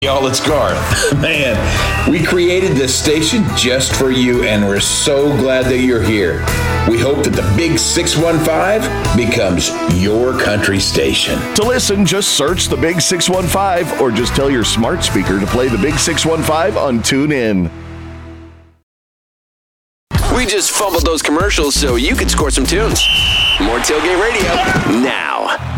Y'all, it's Garth. Man, we created this station just for you, and we're so glad that you're here. We hope that the Big 615 becomes your country station. To listen, just search the Big 615 or just tell your smart speaker to play the Big 615 on TuneIn. We just fumbled those commercials so you could score some tunes. More Tailgate Radio now.